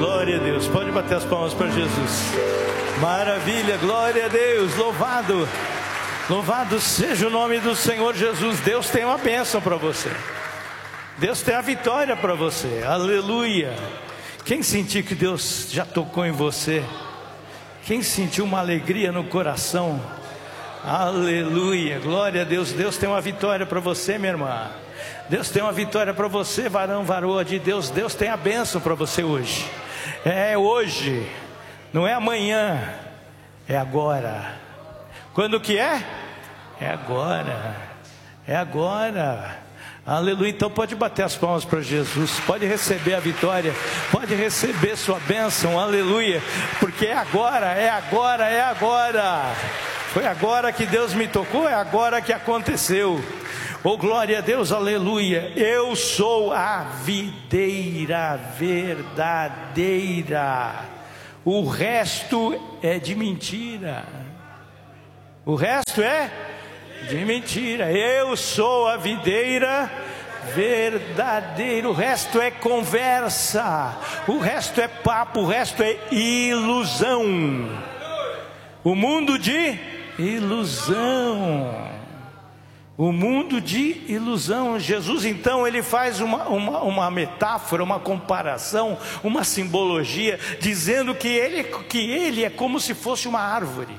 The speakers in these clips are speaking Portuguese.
glória a Deus. Pode bater as palmas para Jesus. Maravilha, glória a Deus. Louvado seja o nome do Senhor Jesus. Deus tem uma bênção para você. Deus tem a vitória para você. Aleluia. Quem sentiu que Deus já tocou em você? Quem sentiu uma alegria no coração? Aleluia, glória a Deus. Deus tem uma vitória para você, minha irmã. Deus tem uma vitória para você, varão, varoa de Deus. Deus tem a bênção para você hoje. É hoje, não é amanhã, é agora. Quando que é? É agora. É agora. Aleluia. Então pode bater as palmas para Jesus, pode receber a vitória, pode receber sua bênção. Aleluia. Porque é agora, é agora, é agora. Foi agora que Deus me tocou, é agora que aconteceu. Oh, glória a Deus, aleluia. Eu sou a videira verdadeira. O resto é de mentira. O resto é de mentira. Eu sou a videira verdadeira. O resto é conversa. O resto é papo. O resto é ilusão. O mundo de ilusão. O mundo de ilusão. Jesus então ele faz uma metáfora, uma comparação, uma simbologia, dizendo que ele é como se fosse uma árvore.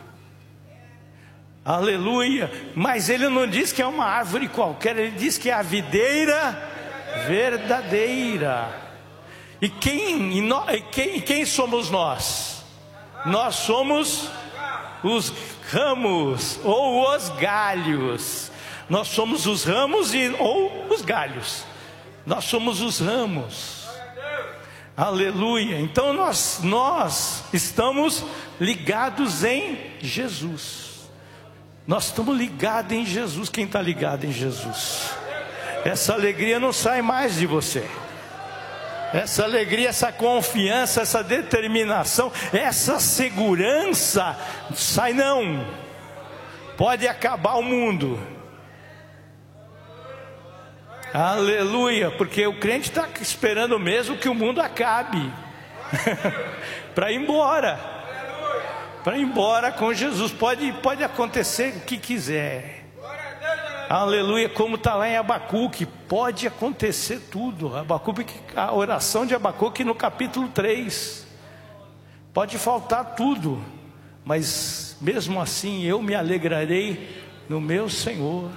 Aleluia. Mas ele não diz que é uma árvore qualquer, ele diz que é a videira verdadeira. E quem somos nós? Nós somos os ramos ou os galhos. Nós somos os ramos ou os galhos. Nós somos os ramos. Aleluia. Então nós estamos ligados em Jesus. Nós estamos ligados em Jesus. Quem está ligado em Jesus? Essa alegria não sai mais de você. Essa alegria, essa confiança, essa determinação, essa segurança, sai não. Pode acabar o mundo. Aleluia, porque o crente está esperando mesmo que o mundo acabe para ir embora. Para ir embora com Jesus. Pode acontecer o que quiser. Aleluia, como está lá em Abacuque, pode acontecer tudo. A oração de Abacuque no capítulo 3. Pode faltar tudo, mas mesmo assim eu me alegrarei no meu Senhor.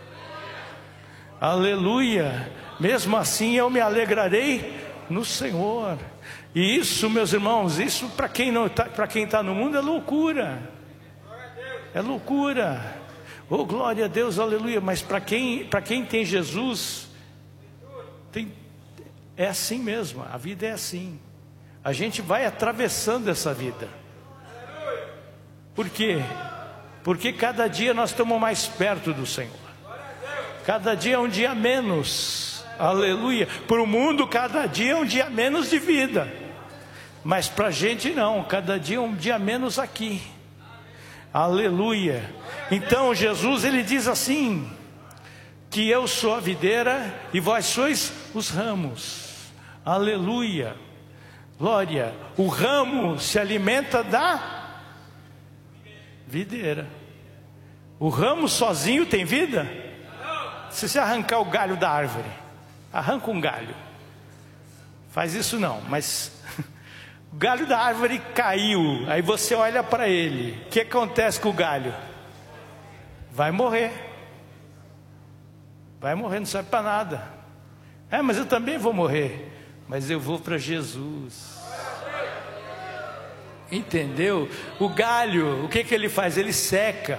Aleluia, mesmo assim eu me alegrarei no Senhor. E isso, meus irmãos, isso para quem está no mundo é loucura. É loucura. Oh, glória a Deus, aleluia. Mas para quem tem Jesus, é assim mesmo. A vida é assim. A gente vai atravessando essa vida. Por quê? Porque cada dia nós estamos mais perto do Senhor. Cada dia é um dia menos. Aleluia. Para o mundo cada dia é um dia menos de vida. Mas para a gente não. Cada dia é um dia menos aqui. Aleluia. Então Jesus ele diz assim: que eu sou a videira e vós sois os ramos. Aleluia. Glória. O ramo se alimenta da videira. O ramo sozinho tem vida? Se você arrancar o galho da árvore, arranca um galho. Faz isso não, mas o galho da árvore caiu. Aí você olha para ele. O que acontece com o galho? Vai morrer. Vai morrer, não serve para nada. Mas eu também vou morrer. Mas eu vou para Jesus. Entendeu? O galho, o que ele faz? Ele seca.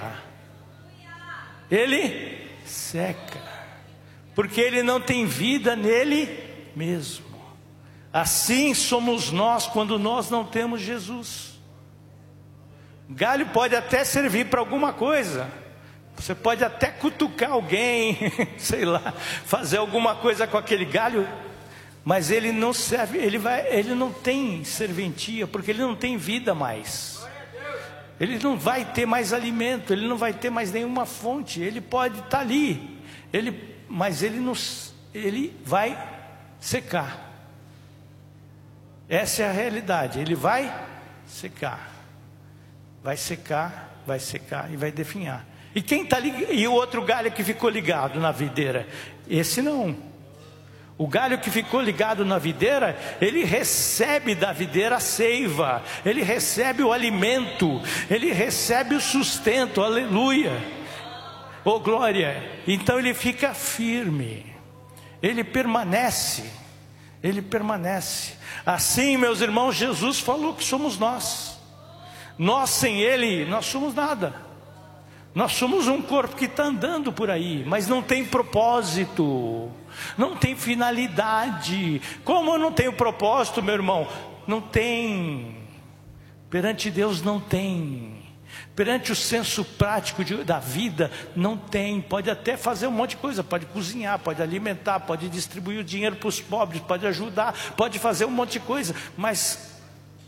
Ele seca. Porque ele não tem vida nele mesmo. Assim somos nós quando nós não temos Jesus. Galho pode até servir para alguma coisa. Você pode até cutucar alguém, sei lá, fazer alguma coisa com aquele galho, mas ele não serve, ele não tem serventia, porque ele não tem vida mais. Ele não vai ter mais alimento, ele não vai ter mais nenhuma fonte. Ele pode estar ali, mas ele vai secar. Essa é a realidade. Ele vai secar, vai secar, vai secar e vai definhar. E quem está ligado? E o outro galho que ficou ligado na videira? Esse não. O galho que ficou ligado na videira, ele recebe da videira a seiva, ele recebe o alimento, ele recebe o sustento, aleluia, oh glória. Então ele fica firme, ele permanece, ele permanece. Assim, meus irmãos, Jesus falou que somos nós. Nós sem Ele, nós somos nada. Nós somos um corpo que está andando por aí, mas não tem propósito, não tem finalidade. Como eu não tenho propósito, meu irmão? Não tem. Perante Deus não tem. Perante o senso prático da vida, não tem. Pode até fazer um monte de coisa, pode cozinhar, pode alimentar, pode distribuir o dinheiro para os pobres, pode ajudar, pode fazer um monte de coisa, mas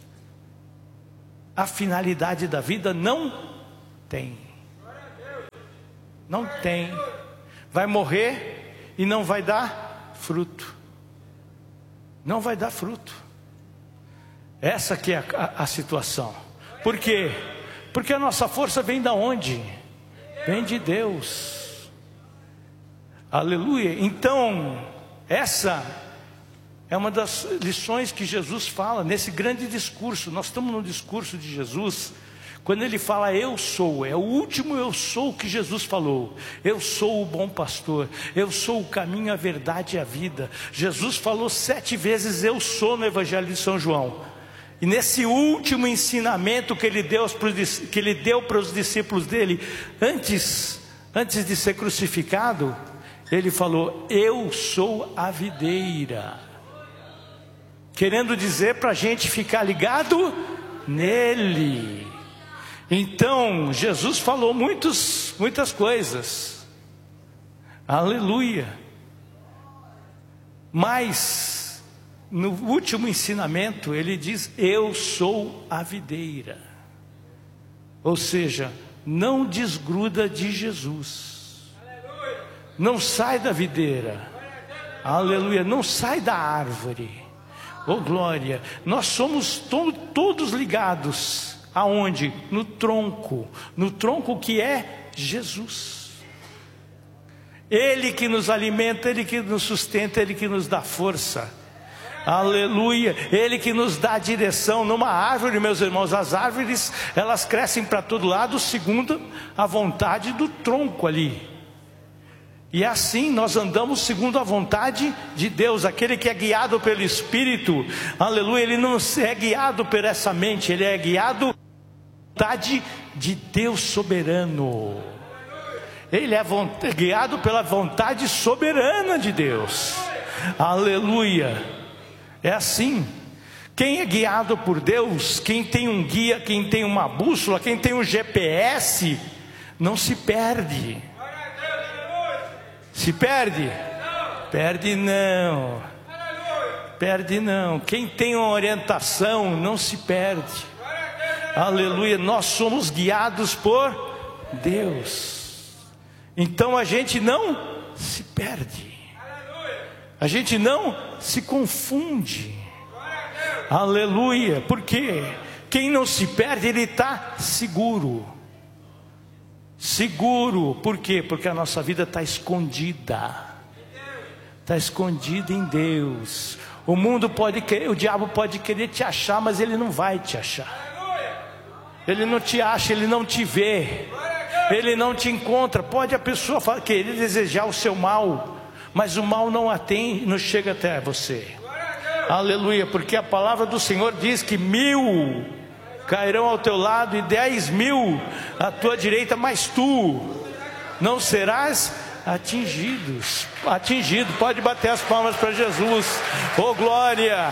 a finalidade da vida não tem. Não tem. Vai morrer e não vai dar fruto. Não vai dar fruto. Essa que é a situação. Por quê? Porque a nossa força vem da onde? Vem de Deus. Aleluia. Então, essa é uma das lições que Jesus fala nesse grande discurso. Nós estamos no discurso de Jesus. Quando ele fala eu sou, é o último eu sou que Jesus falou. Eu sou o bom pastor, eu sou o caminho, a verdade e a vida. Jesus falou 7 vezes eu sou no Evangelho de São João. E nesse último ensinamento que ele deu para os discípulos dele, antes de ser crucificado, ele falou, eu sou a videira. Querendo dizer para a gente ficar ligado nele. Então, Jesus falou muitas coisas, aleluia, mas, no último ensinamento, ele diz, eu sou a videira, ou seja, não desgruda de Jesus, não sai da videira, aleluia, não sai da árvore, oh glória, nós somos todos ligados. Aonde? No tronco que é Jesus. Ele que nos alimenta, Ele que nos sustenta, Ele que nos dá força. Aleluia. Ele que nos dá direção. Numa árvore, meus irmãos, as árvores, elas crescem para todo lado segundo a vontade do tronco ali. E assim nós andamos segundo a vontade de Deus. Aquele que é guiado pelo Espírito, aleluia, ele não é guiado por essa mente, ele é guiado pela vontade de Deus soberano. Ele é guiado pela vontade soberana de Deus, aleluia. É assim. Quem é guiado por Deus, quem tem um guia, quem tem uma bússola, quem tem um GPS, não se perde. Se perde? Perde não. Perde não. Quem tem uma orientação não se perde. Aleluia. Nós somos guiados por Deus. Então a gente não se perde. A gente não se confunde. Aleluia. Por quê? Quem não se perde, ele está seguro. Seguro, por quê? Porque a nossa vida está escondida. Está escondida em Deus. O mundo pode querer, o diabo pode querer te achar, mas ele não vai te achar. Ele não te acha, ele não te vê, ele não te encontra. Pode a pessoa querer desejar o seu mal, mas o mal não não chega até você. Aleluia, porque a palavra do Senhor diz que 1000 cairão ao teu lado e 10.000 à tua direita, mas tu não serás atingido. Pode bater as palmas para Jesus. Oh glória.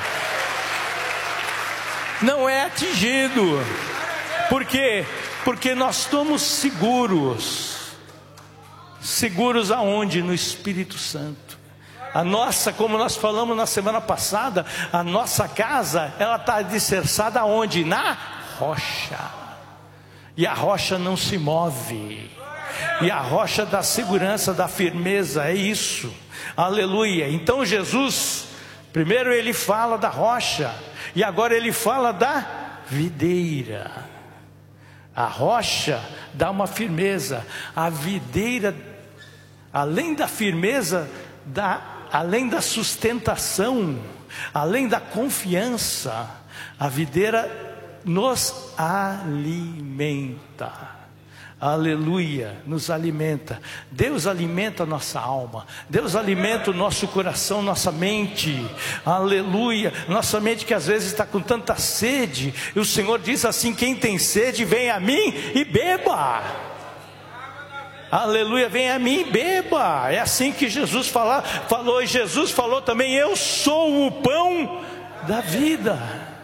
Não é atingido. Por quê? Porque nós estamos seguros. Seguros aonde? No Espírito Santo. A nossa, como nós falamos na semana passada, a nossa casa, ela está alicerçada aonde? Na rocha. E a rocha não se move. E a rocha dá segurança, dá firmeza, é isso. Aleluia. Então Jesus, primeiro ele fala da rocha, E agora ele fala da videira. A rocha dá uma firmeza. A videira, além da firmeza, além da sustentação, além da confiança, a videira nos alimenta. Aleluia, nos alimenta. Deus alimenta a nossa alma, Deus alimenta o nosso coração, nossa mente. Aleluia, nossa mente que às vezes está com tanta sede, e o Senhor diz assim: quem tem sede, vem a mim e beba. Aleluia, vem a mim e beba. É assim que Jesus falou, e Jesus falou também: eu sou o pão da vida.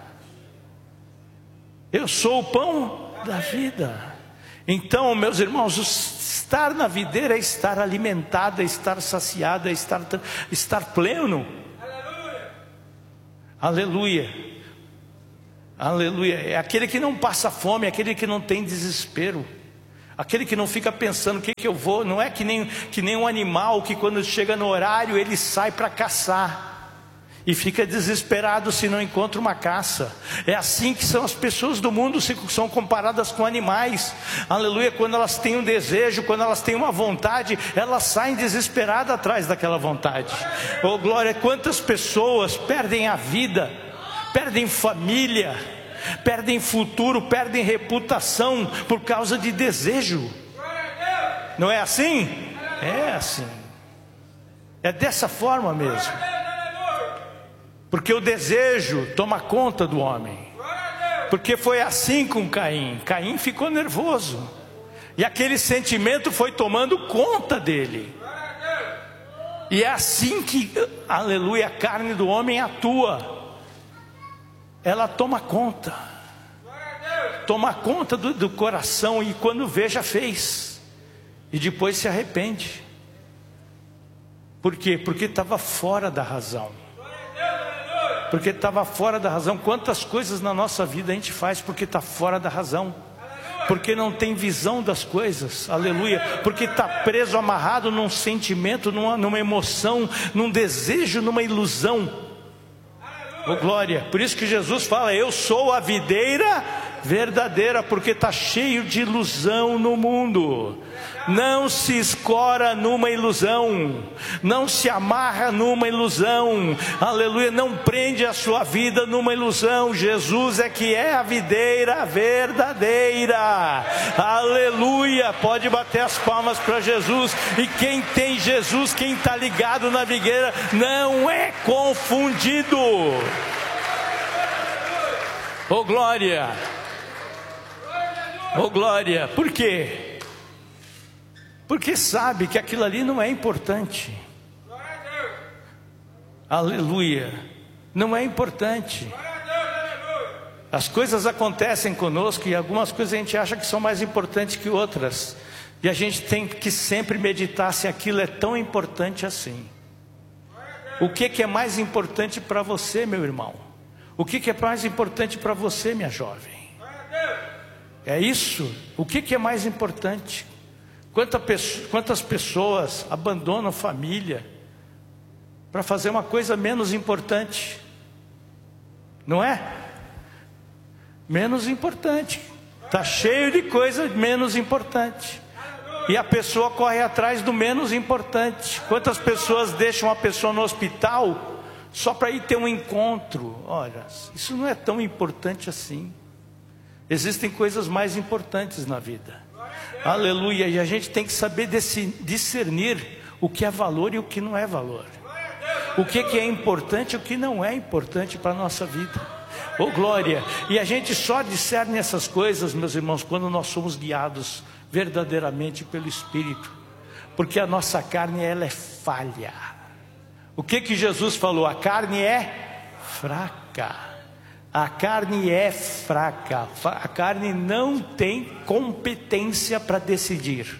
Eu sou o pão da vida. Então, meus irmãos, estar na videira é estar alimentado, é estar saciado, é estar pleno. Aleluia. Aleluia. É aquele que não passa fome, é aquele que não tem desespero, aquele que não fica pensando o que eu vou. Não é que nem um animal que quando chega no horário ele sai para caçar e fica desesperado se não encontra uma caça. É assim que são as pessoas do mundo, são comparadas com animais. Aleluia. Quando elas têm um desejo, quando elas têm uma vontade, elas saem desesperadas atrás daquela vontade. Oh glória, quantas pessoas perdem a vida, perdem família, perdem futuro, perdem reputação por causa de desejo. Não é assim? É assim. É dessa forma mesmo. Porque o desejo toma conta do homem. Porque foi assim com Caim. Caim ficou nervoso, e aquele sentimento foi tomando conta dele. E é assim que, aleluia, a carne do homem atua. Ela toma conta. Toma conta do coração, e quando vê, já fez. E depois se arrepende. Por quê? Porque estava fora da razão. Porque estava fora da razão. Quantas coisas na nossa vida a gente faz porque está fora da razão, porque não tem visão das coisas. Aleluia. Porque está preso, amarrado num sentimento, numa emoção, num desejo, numa ilusão. Oh glória. Por isso que Jesus fala: eu sou a videira verdadeira, porque está cheio de ilusão no mundo. Não se escora numa ilusão, não se amarra numa ilusão. Aleluia. Não prende a sua vida numa ilusão. Jesus é que é a videira verdadeira. Aleluia. Pode bater as palmas para Jesus. E quem tem Jesus, quem está ligado na videira, não é confundido. Oh glória. Oh glória. Por quê? Porque sabe que aquilo ali não é importante. Aleluia. Não é importante. As coisas acontecem conosco, e algumas coisas a gente acha que são mais importantes que outras, e a gente tem que sempre meditar se aquilo é tão importante assim. O que é mais importante para você, meu irmão? O que é mais importante para você, minha jovem? É isso. O que é mais importante? Quantas pessoas abandonam família para fazer uma coisa menos importante? Não é? Menos importante. Está cheio de coisa menos importante, e a pessoa corre atrás do menos importante. Quantas pessoas deixam a pessoa no hospital só para ir ter um encontro? Olha, isso não é tão importante assim. Existem coisas mais importantes na vida. Aleluia. E a gente tem que saber discernir o que é valor e o que não é valor. O que é importante e o que não é importante para a nossa vida. Oh glória. E a gente só discerne essas coisas, meus irmãos, quando nós somos guiados verdadeiramente pelo Espírito. Porque a nossa carne, ela é falha. O que Jesus falou? A carne é fraca. A carne é fraca. A carne não tem competência para decidir.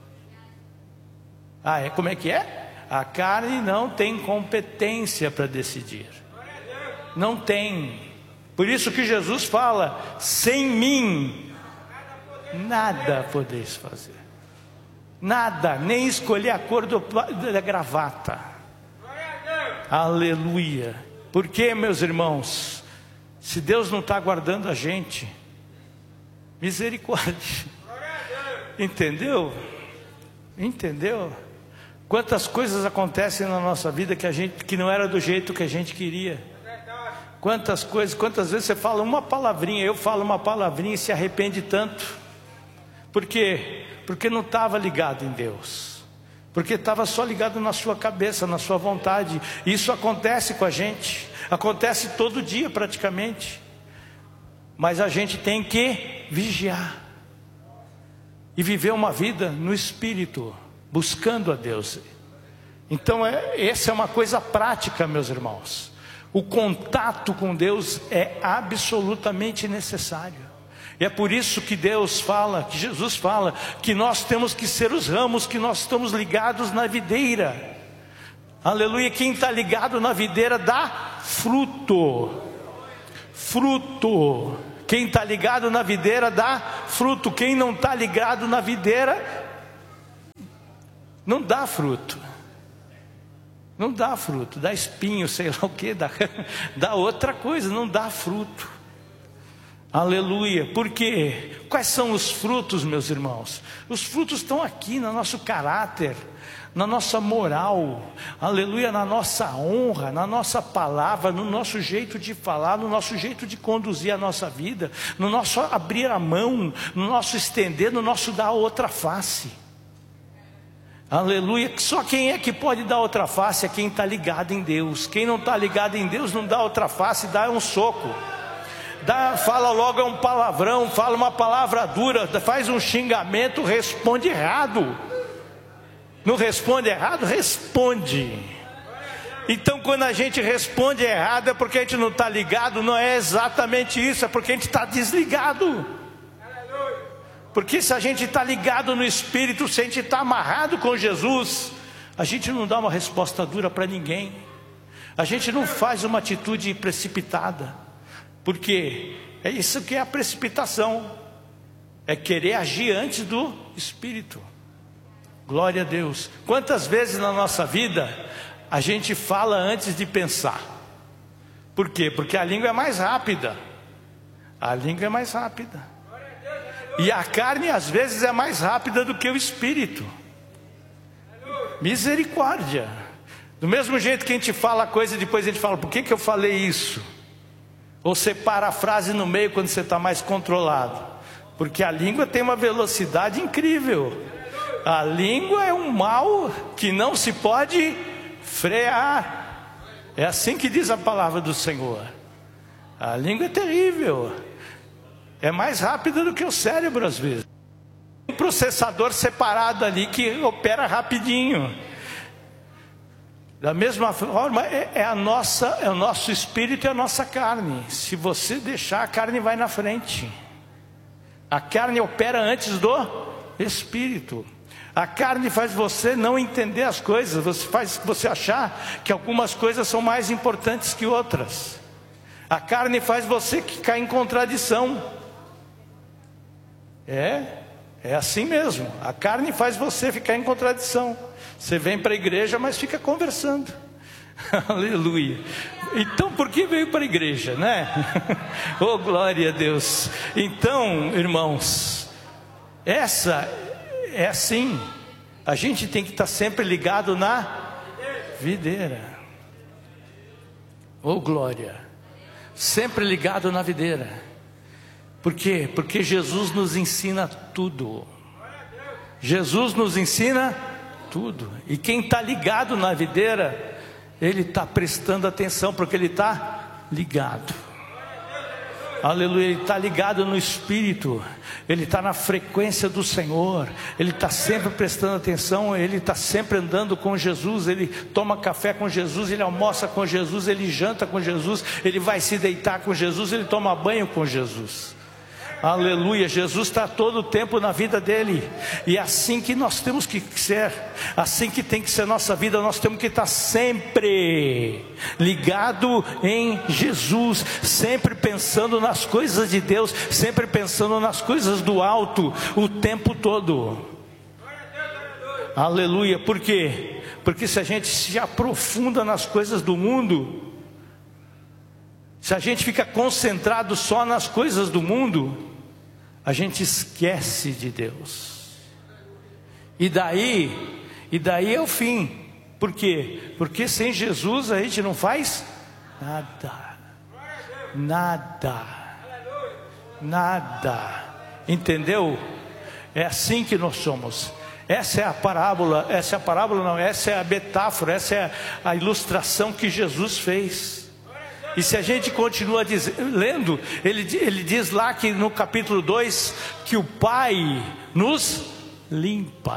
Como é que é? A carne não tem competência para decidir. Não tem. Por isso que Jesus fala: sem mim nada podeis fazer. Nada, nem escolher a cor da gravata. Aleluia. Porque, meus irmãos, Se Deus não está guardando a gente, misericórdia. Entendeu? Entendeu? Quantas coisas acontecem na nossa vida que não era do jeito que a gente queria. Quantas coisas, quantas vezes você fala uma palavrinha, eu falo uma palavrinha e se arrepende tanto. Por quê? Porque não estava ligado em Deus. Porque estava só ligado na sua cabeça, na sua vontade. Isso acontece com a gente. Acontece todo dia praticamente. Mas a gente tem que vigiar. E viver uma vida no Espírito, buscando a Deus. Então essa é uma coisa prática, meus irmãos. O contato com Deus é absolutamente necessário. E é por isso que Deus fala, que Jesus fala, que nós temos que ser os ramos, que nós estamos ligados na videira. Aleluia, quem está ligado na videira dá fruto. Fruto. Quem está ligado na videira dá fruto. Quem não está ligado na videira não dá fruto. Não dá fruto, dá espinho, sei lá o que, dá outra coisa, não dá fruto. Aleluia. Por quê? Quais são os frutos, meus irmãos? Os frutos estão aqui no nosso caráter, na nossa moral, aleluia, na nossa honra, na nossa palavra, no nosso jeito de falar, no nosso jeito de conduzir a nossa vida, no nosso abrir a mão, no nosso estender, no nosso dar outra face. Aleluia. Só quem é que pode dar outra face é quem está ligado em Deus. Quem não está ligado em Deus não dá outra face, dá um soco. Fala logo um palavrão, fala uma palavra dura, faz um xingamento, responde errado. Não responde errado? Responde. Então quando a gente responde errado é porque a gente não está ligado. Não é exatamente isso, é porque a gente está desligado. Porque se a gente está ligado no Espírito, se a gente está amarrado com Jesus, a gente não dá uma resposta dura para ninguém. A gente não faz uma atitude precipitada. Porque é isso que é a precipitação. É querer agir antes do Espírito. Glória a Deus. Quantas vezes na nossa vida a gente fala antes de pensar? Por quê? Porque a língua é mais rápida. A língua é mais rápida. E a carne às vezes é mais rápida do que o Espírito. Misericórdia. Do mesmo jeito que a gente fala a coisa e depois a gente fala, por que eu falei isso? Ou você para a frase no meio quando você está mais controlado. Porque a língua tem uma velocidade incrível. A língua é um mal que não se pode frear. É assim que diz a palavra do Senhor. A língua é terrível. É mais rápida do que o cérebro às vezes. Um processador separado ali que opera rapidinho. Da mesma forma é o nosso espírito e a nossa carne. Se você deixar, a carne vai na frente. A carne opera antes do espírito. A carne faz você não entender as coisas, faz você achar que algumas coisas são mais importantes que outras. A carne faz você ficar em contradição. É assim mesmo. A carne faz você ficar em contradição. Você vem para a igreja, mas fica conversando. Aleluia. Então por que veio para a igreja, né? Oh, glória a Deus. Então, irmãos, essa é assim. A gente tem que estar sempre ligado na videira. Oh, glória. Sempre ligado na videira. Por quê? Porque Jesus nos ensina tudo. Jesus nos ensina tudo. E quem está ligado na videira, ele está prestando atenção, porque ele está ligado. Aleluia, ele está ligado no Espírito. Ele está na frequência do Senhor. Ele está sempre prestando atenção. Ele está sempre andando com Jesus. Ele toma café com Jesus, ele almoça com Jesus, ele janta com Jesus, ele vai se deitar com Jesus, ele toma banho com Jesus. Aleluia, Jesus está todo o tempo na vida dele. E é assim que nós temos que ser. Assim que tem que ser nossa vida. Nós temos que estar sempre ligado em Jesus, sempre pensando nas coisas de Deus, sempre pensando nas coisas do alto, o tempo todo. Aleluia, por quê? Porque se a gente se aprofunda nas coisas do mundo, Se a gente fica concentrado só nas coisas do mundo, a gente esquece de Deus. E daí é o fim. Por quê? Porque sem Jesus a gente não faz nada. Nada. Entendeu? É assim que nós somos. Essa é a parábola não, essa é a metáfora, essa é a ilustração que Jesus fez. E se a gente continua lendo, ele diz lá que no capítulo 2, que o Pai nos limpa.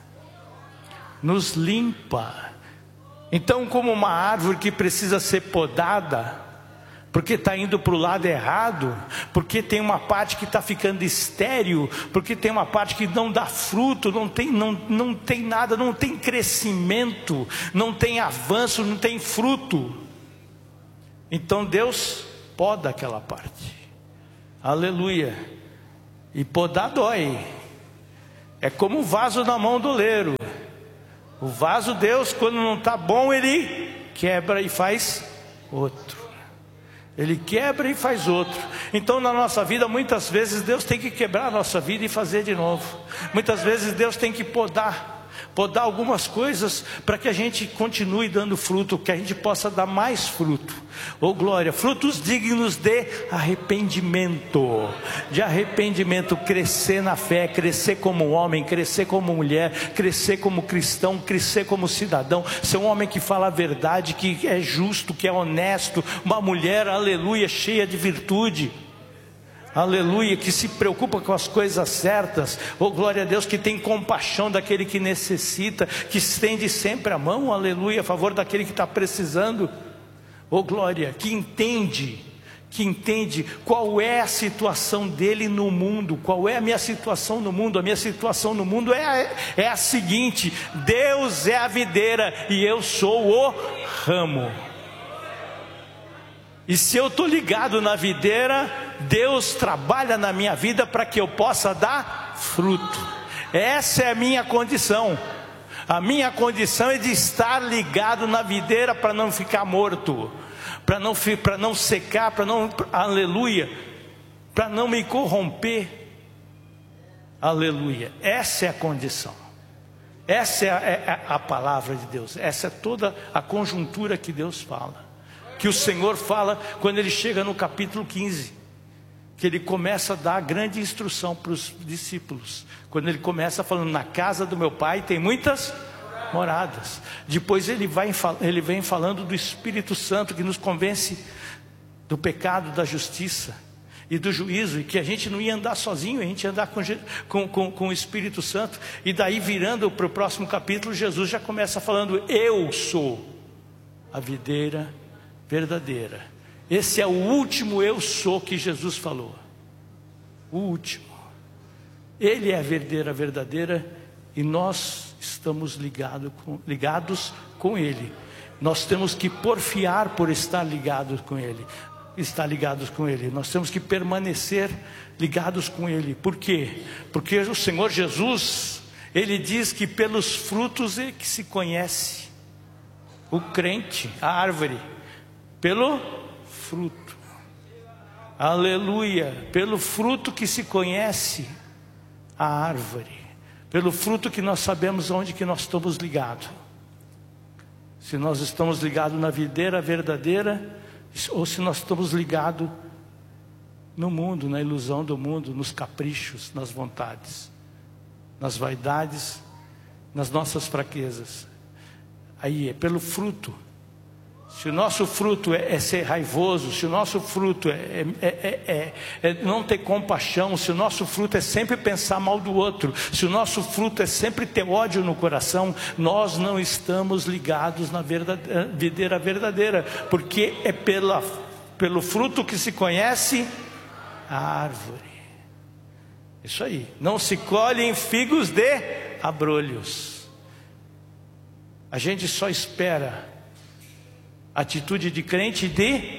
Então, como uma árvore que precisa ser podada, porque está indo para o lado errado, porque tem uma parte que está ficando estéril, porque tem uma parte que não dá fruto, não tem nada, não tem crescimento, não tem avanço, não tem fruto. Então Deus poda aquela parte. Aleluia. E podar dói. É como um vaso na mão do oleiro. O vaso, Deus, quando não está bom, Ele quebra e faz outro. Ele quebra e faz outro. Então na nossa vida, muitas vezes Deus tem que quebrar a nossa vida e fazer de novo. Muitas vezes Deus tem que podar algumas coisas, para que a gente continue dando fruto, que a gente possa dar mais fruto. Oh glória, frutos dignos de arrependimento. Crescer na fé, crescer como homem, crescer como mulher, crescer como cristão, crescer como cidadão, ser um homem que fala a verdade, que é justo, que é honesto, uma mulher, aleluia, cheia de virtude. Aleluia, que se preocupa com as coisas certas. Oh glória a Deus, que tem compaixão daquele que necessita, que estende sempre a mão, aleluia, a favor daquele que está precisando. Oh glória, que entende qual é a situação dele no mundo. Qual é a minha situação no mundo? A minha situação no mundo é a seguinte: Deus é a videira e eu sou o ramo. E se eu estou ligado na videira, Deus trabalha na minha vida para que eu possa dar fruto. Essa é a minha condição. A minha condição é de estar ligado na videira para não ficar morto, para não secar, aleluia, para não me corromper. Aleluia. Essa é a condição. Essa é a palavra de Deus. Essa é toda a conjuntura que Deus fala, que o Senhor fala quando Ele chega no capítulo 15, que Ele começa a dar a grande instrução para os discípulos, quando Ele começa falando: na casa do meu Pai tem muitas moradas. Depois Ele vem falando do Espírito Santo, que nos convence do pecado, da justiça e do juízo, e que a gente não ia andar sozinho, a gente ia andar com o Espírito Santo. E daí, virando para o próximo capítulo, Jesus já começa falando: eu sou a videira verdadeira. Esse é o último eu sou que Jesus falou. O último. Ele é a videira verdadeira e nós estamos ligados com Ele. Nós temos que porfiar por estar ligados com Ele. Nós temos que permanecer ligados com Ele. Por quê? Porque o Senhor Jesus, Ele diz que pelos frutos é que se conhece o crente, a árvore. Pelo fruto. Aleluia. Pelo fruto que se conhece a árvore. Pelo fruto que nós sabemos onde que nós estamos ligados. Se nós estamos ligados na videira verdadeira, ou se nós estamos ligados no mundo, na ilusão do mundo, nos caprichos, nas vontades, nas vaidades, nas nossas fraquezas. Aí é pelo fruto. Se o nosso fruto é ser raivoso, se o nosso fruto é não ter compaixão, se o nosso fruto é sempre pensar mal do outro, se o nosso fruto é sempre ter ódio no coração, nós não estamos ligados na videira verdadeira, porque é pelo fruto que se conhece a árvore. Isso aí. Não se colhem figos de abrolhos. A gente só espera atitude de crente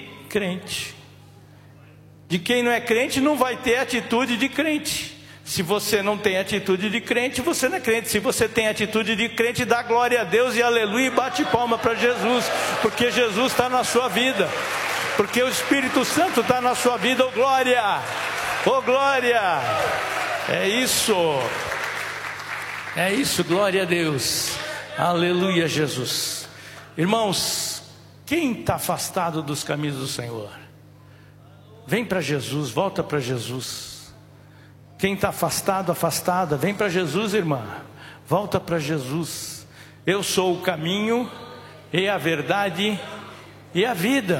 De quem não é crente não vai ter atitude de crente. Se você não tem atitude de crente, você não é crente. Se você tem atitude de crente, dá glória a Deus e aleluia e bate palma para Jesus, porque Jesus está na sua vida. porque o Espírito Santo está na sua vida. Oh glória, oh glória, é isso, glória a Deus, aleluia Jesus. Irmãos, quem está afastado dos caminhos do Senhor, vem para Jesus, volta para Jesus. Quem está afastado, afastada, vem para Jesus, irmã, volta para Jesus. Eu sou o caminho e a verdade e a vida.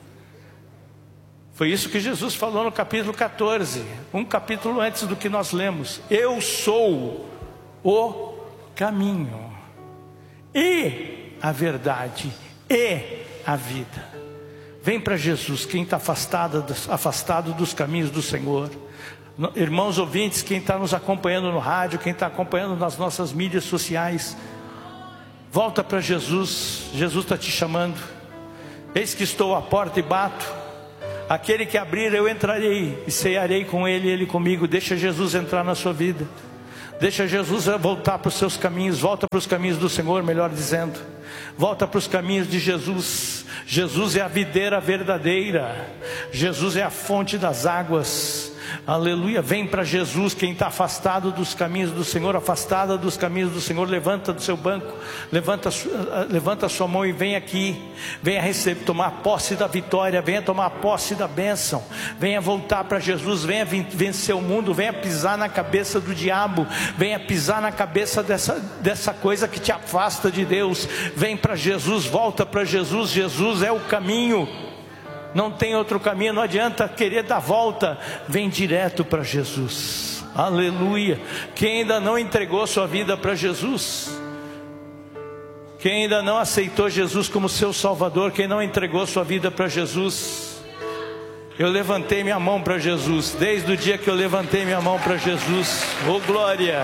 Foi isso que Jesus falou no capítulo 14, um capítulo antes do que nós lemos. Eu sou o caminho e a verdade e a vida. Vem para Jesus, quem está afastado dos caminhos do Senhor. Irmãos ouvintes, quem está nos acompanhando no rádio, quem está acompanhando nas nossas mídias sociais, volta para Jesus. Jesus está te chamando. Eis que estou à porta e bato. Aquele que abrir, eu entrarei e cearei com ele e ele comigo. Deixa Jesus entrar na sua vida. Deixa Jesus voltar para os seus caminhos. Volta para os caminhos do Senhor, melhor dizendo. Volta para os caminhos de Jesus. Jesus é a videira verdadeira. Jesus é a fonte das águas. Aleluia, vem para Jesus. Quem está afastado dos caminhos do Senhor, afastada dos caminhos do Senhor, levanta do seu banco, levanta a sua mão e vem aqui. Venha receber, tomar posse da vitória, venha tomar posse da bênção, venha voltar para Jesus, venha vencer o mundo, venha pisar na cabeça do diabo, venha pisar na cabeça dessa coisa que te afasta de Deus. Vem para Jesus, volta para Jesus. Jesus é o caminho. Não tem outro caminho, não adianta querer dar volta, vem direto para Jesus, aleluia. Quem ainda não entregou sua vida para Jesus, quem ainda não aceitou Jesus como seu Salvador, quem não entregou sua vida para Jesus, eu levantei minha mão para Jesus, desde o dia que eu levantei minha mão para Jesus, oh glória.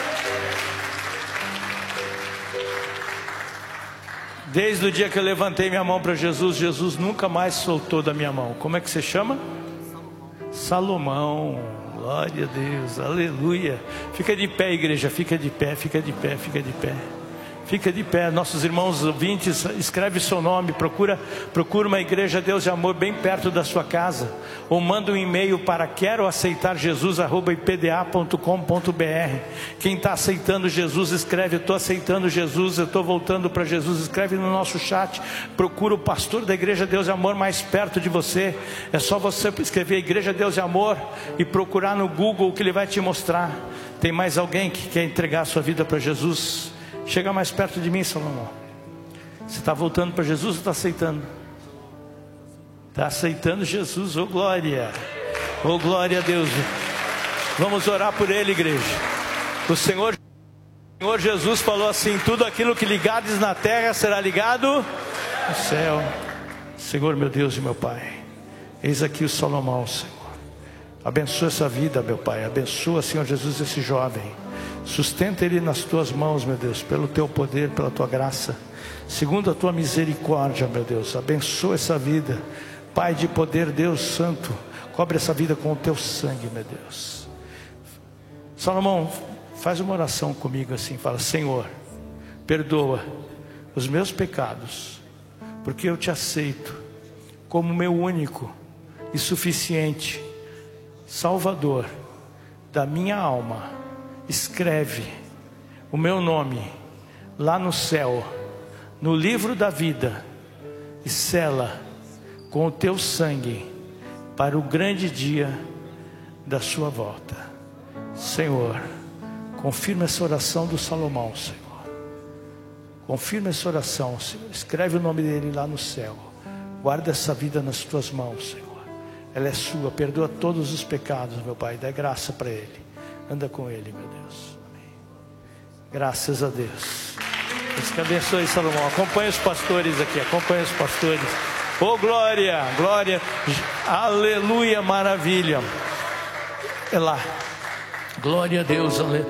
Desde o dia que eu levantei minha mão para Jesus, Jesus nunca mais soltou da minha mão. Como é que você chama? Salomão. Glória a Deus, aleluia. Fica de pé, igreja, fica de pé, fica de pé, fica de pé. Fica de pé, nossos irmãos ouvintes, escreve seu nome, procura uma igreja Deus de Amor bem perto da sua casa, ou manda um e-mail para queroaceitarjesus@ipda.com.br. Quem está aceitando Jesus, escreve: eu estou aceitando Jesus, eu estou voltando para Jesus. Escreve no nosso chat, procura o pastor da igreja Deus de Amor mais perto de você. É só você escrever Igreja Deus de Amor e procurar no Google, que ele vai te mostrar. Tem mais alguém que quer entregar a sua vida para Jesus? Chega mais perto de mim, Salomão. Você está voltando para Jesus ou está aceitando? Está aceitando Jesus, oh glória. Oh glória a Deus. Vamos orar por ele, igreja. O Senhor Jesus falou assim: tudo aquilo que ligares na terra será ligado no céu. Senhor, meu Deus e meu Pai, eis aqui o Salomão, Senhor. Abençoa essa vida, meu Pai. Abençoa, Senhor Jesus, esse jovem. Sustenta ele nas tuas mãos, meu Deus, pelo teu poder, pela tua graça, segundo a tua misericórdia, meu Deus. Abençoa essa vida, Pai de poder, Deus Santo. Cobre essa vida com o teu sangue, meu Deus. Salomão, faz uma oração comigo assim, fala: Senhor, perdoa os meus pecados, porque eu te aceito como meu único e suficiente Salvador da minha alma. Escreve o meu nome lá no céu, no livro da vida, e sela com o teu sangue para o grande dia da sua volta. Senhor, confirma essa oração do Salomão, Senhor. Confirma essa oração, Senhor. Escreve o nome dele lá no céu. Guarda essa vida nas tuas mãos, Senhor. Ela é sua. Perdoa todos os pecados, meu Pai. Dá graça para ele. Anda com ele, meu Deus. Amém. Graças a Deus. Deus te abençoe, Salomão. Acompanha os pastores aqui. Acompanha os pastores. Oh glória, glória. Aleluia, maravilha. É lá. Glória a Deus. Aleluia.